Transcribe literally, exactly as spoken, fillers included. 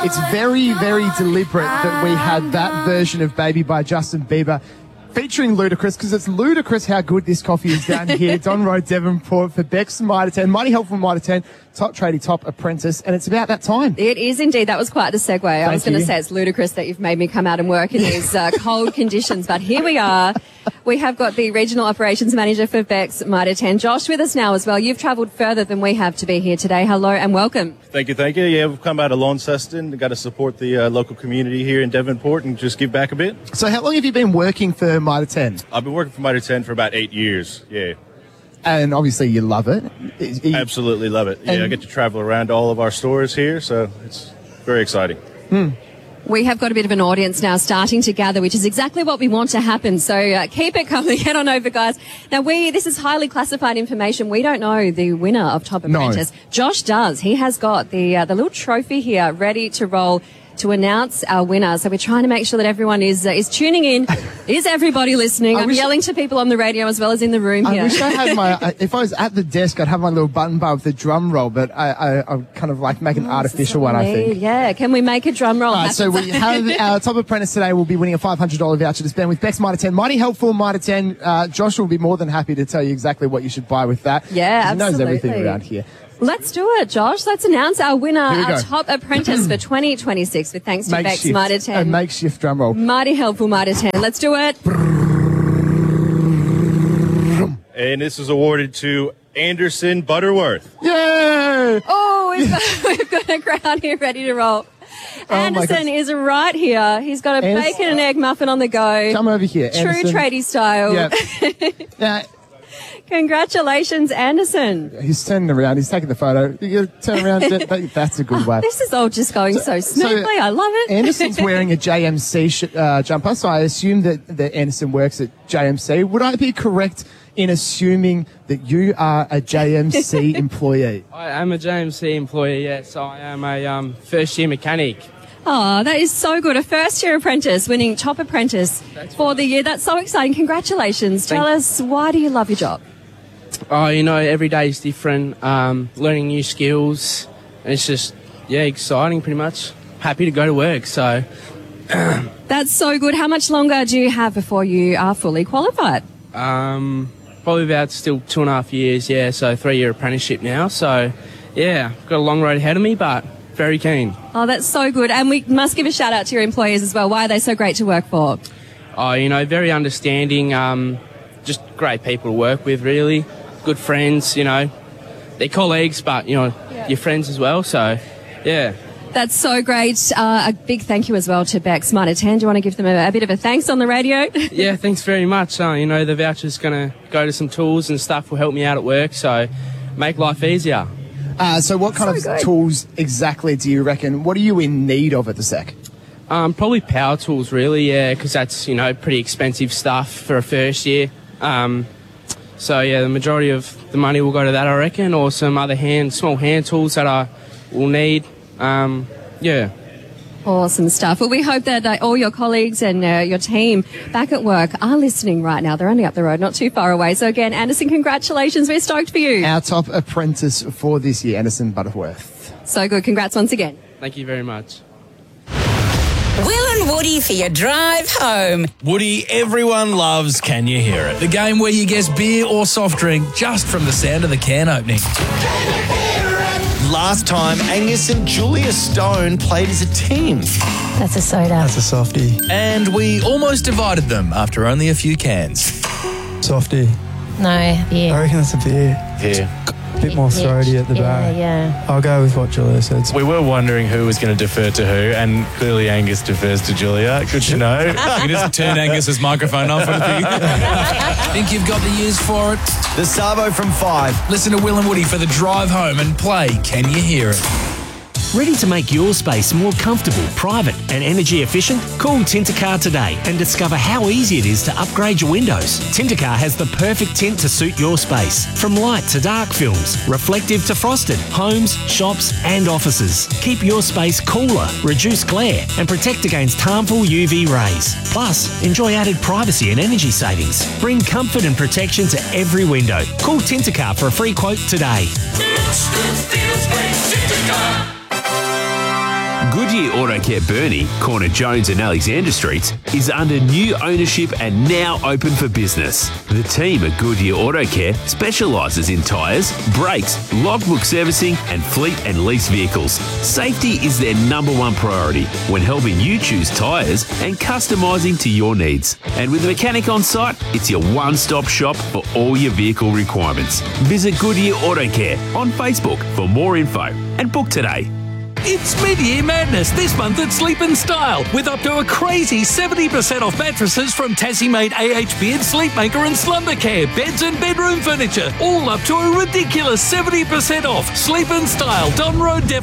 It's very, very deliberate that we had that version of Baby by Justin Bieber featuring Ludacris, because it's ludicrous how good this coffee is down here. Don Road, Devonport, for Bex Mitre ten. Mighty helpful Mitre ten, top tradie, top apprentice, and it's about that time. It is indeed. That was quite the segue. Thank I was going to say it's ludicrous that you've made me come out and work in these uh, cold conditions, but here we are. We have got the Regional Operations Manager for Bex Mitre ten, Josh, with us now as well. You've travelled further than we have to be here today. Hello and welcome. Thank you, thank you. Yeah, we've come out of Launceston. We've got to support the uh, local community here in Devonport and just give back a bit. So how long have you been working for Mitre ten? I've been working for Mitre ten for about eight years, yeah. And obviously you love it. You... Absolutely love it. Yeah, and... I get to travel around all of our stores here, so it's very exciting. Hmm. We have got a bit of an audience now starting to gather, which is exactly what we want to happen. So uh, keep it coming. Head on over, guys. Now, we this is highly classified information. We don't know the winner of Top Apprentice. No. Josh does. He has got the uh, the little trophy here ready to roll to announce our winner. So we're trying to make sure that everyone is uh, is tuning in. Is everybody listening? I I'm yelling to people on the radio as well as in the room here. I wish I had my, uh, if I was at the desk, I'd have my little button bar with the drum roll, but I, I, I kind of like make an oh, artificial one, I think. Yeah, can we make a drum roll? Right, so we have our Top Apprentice today will be winning a five hundred dollars voucher to spend with Bex Mitre ten. Mighty helpful Mitre ten. Uh, Josh will be more than happy to tell you exactly what you should buy with that. Yeah, he absolutely. knows everything around here. Let's do it, Josh. Let's announce our winner, our go. Top Apprentice for twenty twenty-six with thanks to makeshift, Bex Mitre ten. A makeshift drum roll. Mighty helpful Mitre ten. Let's do it. And this is awarded to Anderson Butterworth. Yay! Oh, we've got, we've got a crowd here ready to roll. Oh Anderson is right here. He's got a Anderson. bacon and egg muffin on the go. Come over here, True Anderson. tradie style. Yep. Now, congratulations, Anderson. He's turning around. He's taking the photo. You turn around. That's a good way. This is all just going so, so smoothly. So I love it. Anderson's wearing a J M C sh- uh, jumper, so I assume that, that Anderson works at J M C. Would I be correct in assuming that you are a J M C employee? I am a J M C employee, yes. I am a um, first-year mechanic. Oh, that is so good. A first-year apprentice winning Top Apprentice That's for right. the year. That's so exciting. Congratulations. Thank Tell us, why do you love your job? Oh, you know, every day is different. Um, learning new skills. It's just, yeah, exciting pretty much. Happy to go to work, so... That's so good. How much longer do you have before you are fully qualified? Um, probably about still two and a half years, yeah, so three-year apprenticeship now. So, yeah, got a long road ahead of me, but very keen. Oh, that's so good. And we must give a shout-out to your employers as well. Why are they so great to work for? Oh, you know, very understanding, um, just great people to work with, really. Good friends, you know. They're colleagues, but, you know, yeah. your friends as well, so, yeah. That's so great. Uh, a big thank you as well to Bex Mitre ten. Do you want to give them a, a bit of a thanks on the radio? Yeah, thanks very much. Uh, you know, the voucher's going to go to some tools and stuff will help me out at work, so make life easier. Uh, so what kind so of good. tools exactly do you reckon? What are you in need of at the sec? Um, probably power tools, really, yeah, because that's, you know, pretty expensive stuff for a first year. Um, so, yeah, the majority of the money will go to that, I reckon, or some other hand, small hand tools that I will need. Um, yeah. Awesome stuff. Well, we hope that uh, all your colleagues and uh, your team back at work are listening right now. They're only up the road, not too far away. So again, Anderson, congratulations. We're stoked for you. Our top apprentice for this year, Anderson Butterworth. So good. Congrats once again. Thank you very much. Will and Woody for your drive home. Woody, everyone loves Can You Hear It? The game where you guess beer or soft drink just from the sound of the can opening. Last time, Angus and Julia Stone played as a team. That's a soda. That's a softie. And we almost divided them after only a few cans. Softie. No, beer. I reckon that's a beer. Beer. A bit more throaty at the yeah, back. Yeah, I'll go with what Julia said. We were wondering who was going to defer to who, and clearly Angus defers to Julia. Good to know. You can just turn Angus's microphone off. Think you've got the years for it? The Savo from five. Listen to Will and Woody for the drive home and play Can You Hear It? Ready to make your space more comfortable, private and energy efficient? Call Tintercar today and discover how easy it is to upgrade your windows. Tintercar has the perfect tint to suit your space. From light to dark films, reflective to frosted, homes, shops and offices. Keep your space cooler, reduce glare and protect against harmful U V rays. Plus, enjoy added privacy and energy savings. Bring comfort and protection to every window. Call Tintercar for a free quote today. Goodyear Auto Care Burnie, corner Jones and Alexander Streets, is under new ownership and now open for business. The team at Goodyear Auto Care specialises in tyres, brakes, logbook servicing and fleet and lease vehicles. Safety is their number one priority when helping you choose tyres and customising to your needs. And with a mechanic on site, it's your one-stop shop for all your vehicle requirements. Visit Goodyear Auto Care on Facebook for more info and book today. It's mid-year madness this month at Sleep and Style with up to a crazy seventy percent off mattresses from Tassie-made A H Beard, Sleepmaker and Slumber Care, beds and bedroom furniture, all up to a ridiculous seventy percent off. Sleep and Style, Don Road, Devon.